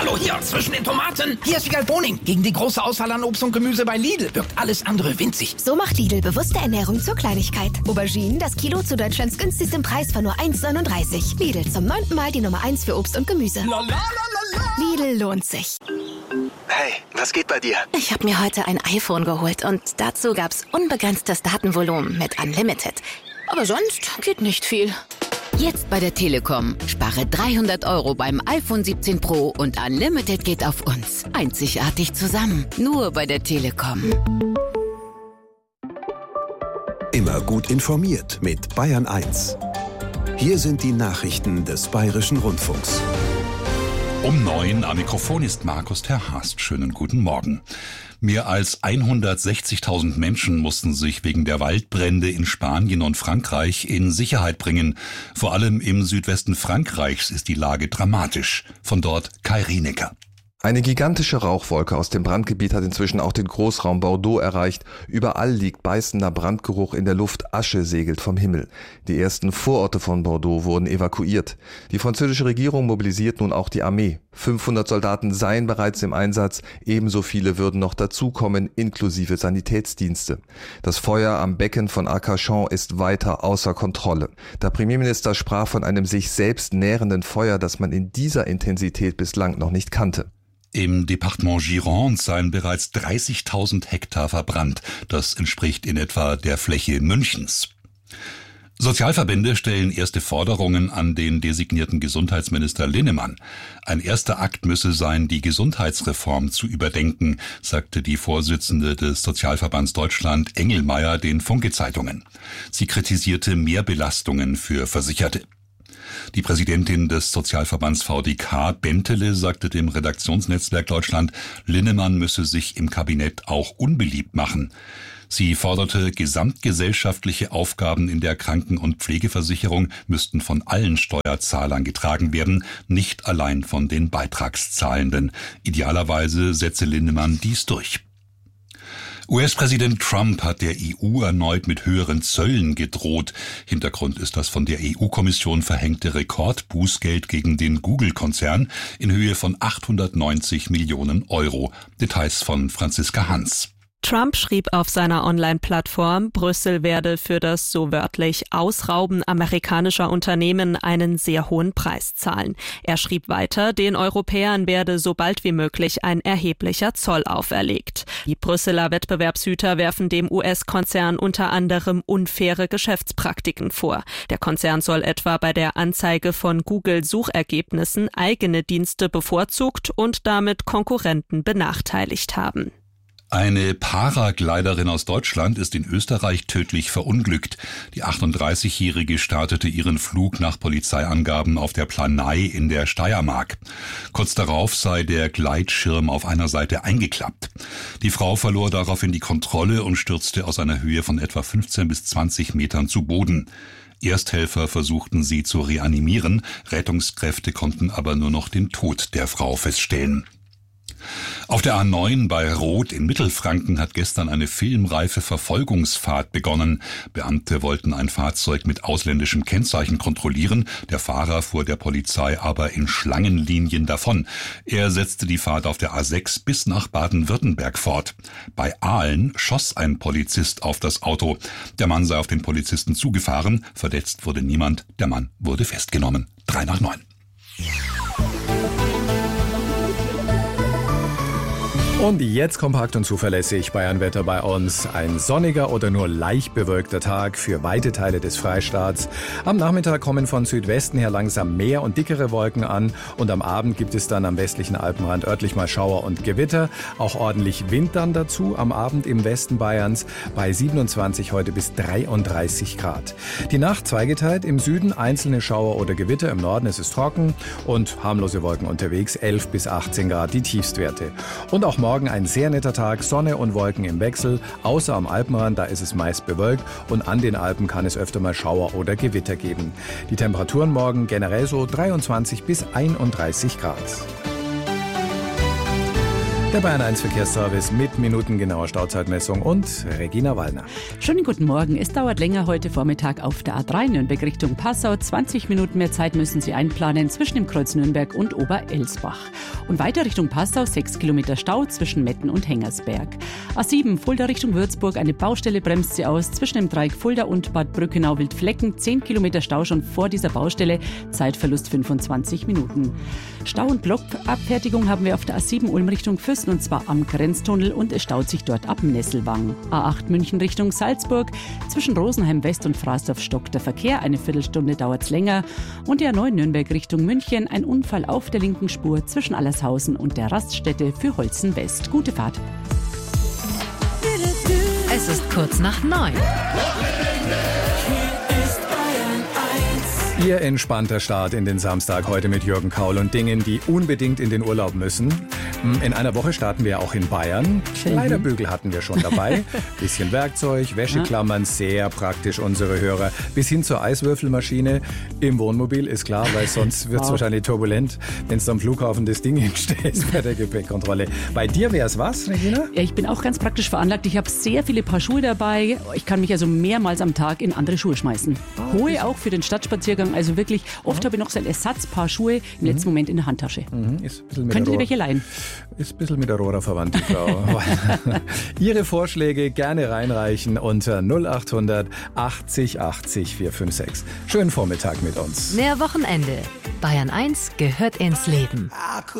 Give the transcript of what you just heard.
Hallo, hier, zwischen den Tomaten. Hier ist Wiegald Boning. Gegen die große Auswahl an Obst und Gemüse bei Lidl wirkt alles andere winzig. So macht Lidl bewusste Ernährung zur Kleinigkeit. Auberginen, das Kilo zu Deutschlands günstigsten Preis von nur 1,39. Lidl, zum 9. Mal die Nummer 1 für Obst und Gemüse. Lidl lohnt sich. Hey, was geht bei dir? Ich habe mir heute ein iPhone geholt und dazu gab's unbegrenztes Datenvolumen mit Unlimited. Aber sonst geht nicht viel. Jetzt bei der Telekom. Spare 300 € beim iPhone 17 Pro und Unlimited geht auf uns. Einzigartig zusammen. Nur bei der Telekom. Immer gut informiert mit Bayern 1. Hier sind die Nachrichten des Bayerischen Rundfunks. Um 9 am Mikrofon ist Markus Terhast. Schönen guten Morgen. Mehr als 160.000 Menschen mussten sich wegen der Waldbrände in Spanien und Frankreich in Sicherheit bringen. Vor allem im Südwesten Frankreichs ist die Lage dramatisch. Von dort Kai Rienecker. Eine gigantische Rauchwolke aus dem Brandgebiet hat inzwischen auch den Großraum Bordeaux erreicht. Überall liegt beißender Brandgeruch in der Luft, Asche segelt vom Himmel. Die ersten Vororte von Bordeaux wurden evakuiert. Die französische Regierung mobilisiert nun auch die Armee. 500 Soldaten seien bereits im Einsatz, ebenso viele würden noch dazukommen, inklusive Sanitätsdienste. Das Feuer am Becken von Arcachon ist weiter außer Kontrolle. Der Premierminister sprach von einem sich selbst nährenden Feuer, das man in dieser Intensität bislang noch nicht kannte. Im Departement Gironde seien bereits 30.000 Hektar verbrannt. Das entspricht in etwa der Fläche Münchens. Sozialverbände stellen erste Forderungen an den designierten Gesundheitsminister Linnemann. Ein erster Akt müsse sein, die Gesundheitsreform zu überdenken, sagte die Vorsitzende des Sozialverbands Deutschland Engelmeier den Funke-Zeitungen. Sie kritisierte Mehrbelastungen für Versicherte. Die Präsidentin des Sozialverbands VDK, Bentele, sagte dem Redaktionsnetzwerk Deutschland, Linnemann müsse sich im Kabinett auch unbeliebt machen. Sie forderte, gesamtgesellschaftliche Aufgaben in der Kranken- und Pflegeversicherung müssten von allen Steuerzahlern getragen werden, nicht allein von den Beitragszahlenden. Idealerweise setze Linnemann dies durch. US-Präsident Trump hat der EU erneut mit höheren Zöllen gedroht. Hintergrund ist das von der EU-Kommission verhängte Rekordbußgeld gegen den Google-Konzern in Höhe von 890 Millionen Euro. Details von Franziska Hans. Trump schrieb auf seiner Online-Plattform, Brüssel werde für das so wörtlich Ausrauben amerikanischer Unternehmen einen sehr hohen Preis zahlen. Er schrieb weiter, den Europäern werde so bald wie möglich ein erheblicher Zoll auferlegt. Die Brüsseler Wettbewerbshüter werfen dem US-Konzern unter anderem unfaire Geschäftspraktiken vor. Der Konzern soll etwa bei der Anzeige von Google-Suchergebnissen eigene Dienste bevorzugt und damit Konkurrenten benachteiligt haben. Eine Paragliderin aus Deutschland ist in Österreich tödlich verunglückt. Die 38-Jährige startete ihren Flug nach Polizeiangaben auf der Planei in der Steiermark. Kurz darauf sei der Gleitschirm auf einer Seite eingeklappt. Die Frau verlor daraufhin die Kontrolle und stürzte aus einer Höhe von etwa 15 bis 20 Metern zu Boden. Ersthelfer versuchten sie zu reanimieren, Rettungskräfte konnten aber nur noch den Tod der Frau feststellen. Auf der A9 bei Roth in Mittelfranken hat gestern eine filmreife Verfolgungsfahrt begonnen. Beamte wollten ein Fahrzeug mit ausländischem Kennzeichen kontrollieren. Der Fahrer fuhr der Polizei aber in Schlangenlinien davon. Er setzte die Fahrt auf der A6 bis nach Baden-Württemberg fort. Bei Aalen schoss ein Polizist auf das Auto. Der Mann sei auf den Polizisten zugefahren. Verletzt wurde niemand. Der Mann wurde festgenommen. 8:03. Und jetzt kompakt und zuverlässig Bayernwetter bei uns. Ein sonniger oder nur leicht bewölkter Tag für weite Teile des Freistaats. Am Nachmittag kommen von Südwesten her langsam mehr und dickere Wolken an. Und am Abend gibt es dann am westlichen Alpenrand örtlich mal Schauer und Gewitter. Auch ordentlich Wind dann dazu. Am Abend im Westen Bayerns bei 27 heute bis 33 Grad. Die Nacht zweigeteilt. Im Süden einzelne Schauer oder Gewitter. Im Norden ist es trocken und harmlose Wolken unterwegs. 11 bis 18 Grad die Tiefstwerte. Und auch morgen ein sehr netter Tag, Sonne und Wolken im Wechsel, außer am Alpenrand, da ist es meist bewölkt und an den Alpen kann es öfter mal Schauer oder Gewitter geben. Die Temperaturen morgen generell so 23 bis 31 Grad. Der Bayern 1 Verkehrsservice mit minutengenauer Stauzeitmessung und Regina Wallner. Schönen guten Morgen. Es dauert länger heute Vormittag auf der A3 Nürnberg Richtung Passau. 20 Minuten mehr Zeit müssen Sie einplanen zwischen dem Kreuz Nürnberg und Oberelsbach. Und weiter Richtung Passau 6 Kilometer Stau zwischen Metten und Hengersberg. A7 Fulda Richtung Würzburg. Eine Baustelle bremst Sie aus zwischen dem Dreieck Fulda und Bad Brückenau-Wildflecken. 10 Kilometer Stau schon vor dieser Baustelle. Zeitverlust 25 Minuten. Stau- und Blockabfertigung haben wir auf der A7 Ulm Richtung Füssen, und zwar am Grenztunnel, und es staut sich dort ab Nesselwang. A8 München Richtung Salzburg. Zwischen Rosenheim West und Frasdorf stockt der Verkehr. Eine Viertelstunde dauert es länger. Und die A9 Nürnberg Richtung München. Ein Unfall auf der linken Spur zwischen Allershausen und der Raststätte für Holzen West. Gute Fahrt. Es ist kurz nach 9. Ihr entspannter Start in den Samstag heute mit Jürgen Kaul und Dingen, die unbedingt in den Urlaub müssen. In einer Woche starten wir auch in Bayern. Kleiderbügel hatten wir schon dabei. Bisschen Werkzeug, Wäscheklammern, sehr praktisch unsere Hörer. Bis hin zur Eiswürfelmaschine im Wohnmobil, ist klar, weil sonst wird es wahrscheinlich turbulent, wenn du am Flughafen das Ding hinstellst bei der Gepäckkontrolle. Bei dir wäre es was, Regina? Ja, ich bin auch ganz praktisch veranlagt. Ich habe sehr viele Paar Schuhe dabei. Ich kann mich also mehrmals am Tag in andere Schuhe schmeißen. Hohe auch für den Stadtspaziergang. Also wirklich, oft habe ich noch so ein Ersatzpaar Schuhe im letzten Moment in der Handtasche. Könnte dir welche leihen? Ist ein bisschen mit der Rohrer verwandt, die Frau. Ihre Vorschläge gerne reinreichen unter 0800 80 80 456. Schönen Vormittag mit uns. Mehr Wochenende. Bayern 1 gehört ins Leben.